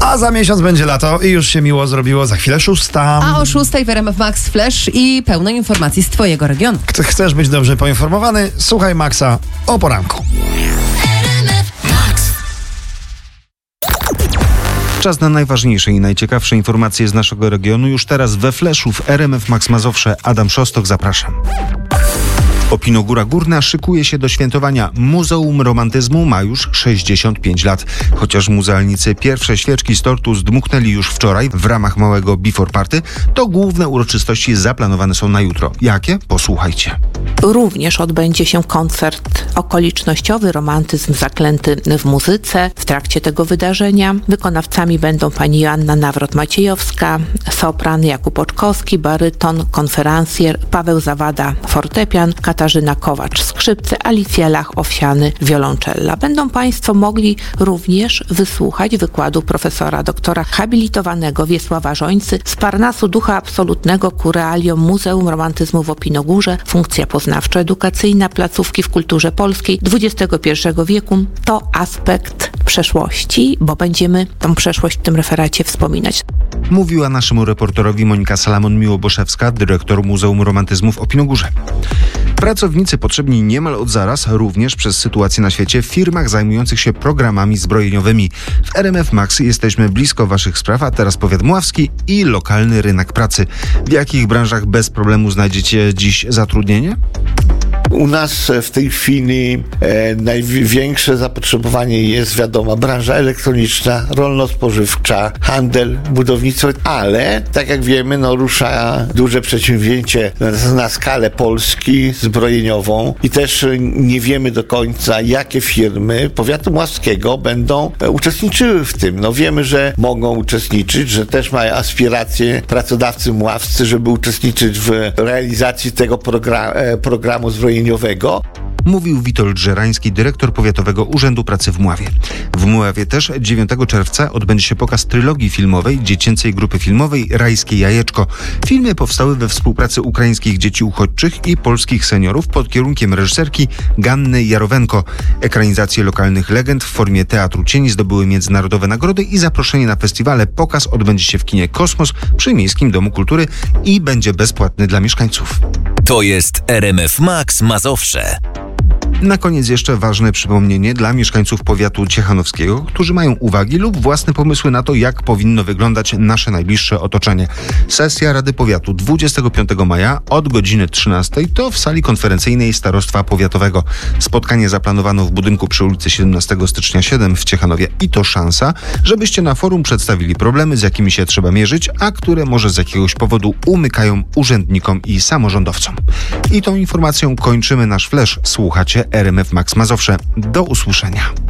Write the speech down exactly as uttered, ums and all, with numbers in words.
A za miesiąc będzie lato i już się miło zrobiło. Za chwilę szósta. A o szóstej w R M F Max Flash i pełno informacji z twojego regionu. Gdy chcesz być dobrze poinformowany, słuchaj Maxa o poranku. Czas na najważniejsze i najciekawsze informacje z naszego regionu. Już teraz we Flashu w R M F Max Mazowsze. Adam Szostok, zapraszam. Opinogóra Górna szykuje się do świętowania. Muzeum Romantyzmu ma już sześćdziesiąt pięć lat. Chociaż muzealnicy pierwsze świeczki z tortu zdmuchnęli już wczoraj w ramach małego before party, to główne uroczystości zaplanowane są na jutro. Jakie? Posłuchajcie. Również odbędzie się koncert okolicznościowy Romantyzm zaklęty w muzyce. W trakcie tego wydarzenia wykonawcami będą pani Joanna Nawrot-Maciejowska, sopran Jakub Oczkowski, baryton, konferencjer Paweł Zawada, fortepian, Katarzyna Kowacz, skrzypce, Alicja Lach-Owsiany, wioloncella. Będą państwo mogli również wysłuchać wykładu profesora doktora habilitowanego Wiesława Żońcy z Parnasu Ducha Absolutnego ku realiom Muzeum Romantyzmu w Opinogórze. Funkcja poznawczo-edukacyjna placówki w kulturze polskiej dwudziestego pierwszego wieku to aspekt przeszłości, bo będziemy tą przeszłość w tym referacie wspominać. Mówiła naszemu reporterowi Monika Salamon-Miłoboszewska, dyrektor Muzeum Romantyzmu w Opinogórze. Pracownicy potrzebni niemal od zaraz, również przez sytuację na świecie, w firmach zajmujących się programami zbrojeniowymi. W R M F Max jesteśmy blisko waszych spraw, a teraz powiat mławski i lokalny rynek pracy. W jakich branżach bez problemu znajdziecie dziś zatrudnienie? U nas w tej chwili e, największe zapotrzebowanie jest, wiadomo, branża elektroniczna, rolno-spożywcza, handel, budownictwo, ale tak jak wiemy, no, rusza duże przedsięwzięcie na, na skalę Polski zbrojeniową i też nie wiemy do końca, jakie firmy powiatu mławskiego będą e, uczestniczyły w tym. No wiemy, że mogą uczestniczyć, że też mają aspiracje pracodawcy mławscy, żeby uczestniczyć w realizacji tego progra- e, programu zbrojeniowego. Mówił Witold Żerański, dyrektor Powiatowego Urzędu Pracy w Mławie. W Mławie też dziewiątego czerwca odbędzie się pokaz trylogii filmowej dziecięcej grupy filmowej Rajskie Jajeczko. Filmy powstały we współpracy ukraińskich dzieci uchodźczych i polskich seniorów pod kierunkiem reżyserki Ganny Jarowenko. Ekranizacje lokalnych legend w formie teatru cieni zdobyły międzynarodowe nagrody i zaproszenie na festiwale. Pokaz odbędzie się w kinie Kosmos przy Miejskim Domu Kultury i będzie bezpłatny dla mieszkańców. To jest R M F Max Mazowsze. Na koniec jeszcze ważne przypomnienie dla mieszkańców powiatu ciechanowskiego, którzy mają uwagi lub własne pomysły na to, jak powinno wyglądać nasze najbliższe otoczenie. Sesja Rady Powiatu dwudziestego piątego maja od godziny trzynastej to w sali konferencyjnej Starostwa Powiatowego. Spotkanie zaplanowano w budynku przy ulicy siedemnastego stycznia siedem w Ciechanowie i to szansa, żebyście na forum przedstawili problemy, z jakimi się trzeba mierzyć, a które może z jakiegoś powodu umykają urzędnikom i samorządowcom. I tą informacją kończymy nasz flash. Słuchacie R M F Max Mazowsze. Do usłyszenia.